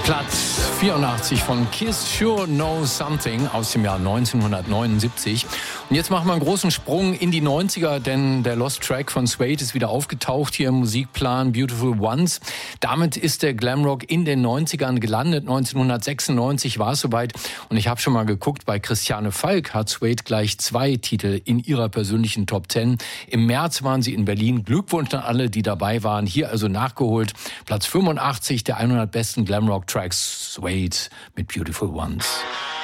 Platz 84 von Kiss Sure Know Something aus dem Jahr 1979. Und jetzt machen wir einen großen Sprung in die 90er, denn der Lost Track von Suede ist wieder aufgetaucht hier im Musikplan Beautiful Ones. Damit ist der Glamrock in den 90ern gelandet. 1996 war es soweit. Und ich habe schon mal geguckt, bei Christiane Falk hat Suede gleich 2 Titel in ihrer persönlichen Top 10. Im März waren sie in Berlin. Glückwunsch an alle, die dabei waren. Hier also nachgeholt. Platz 85 der 100 besten Glamrock-Tracks, Suede mit Beautiful Ones.